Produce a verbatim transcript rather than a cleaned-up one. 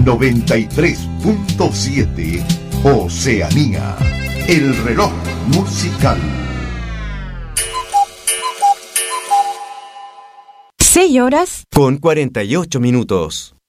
noventa y tres punto siete Oceanía, el reloj musical. Seis horas con cuarenta y ocho minutos.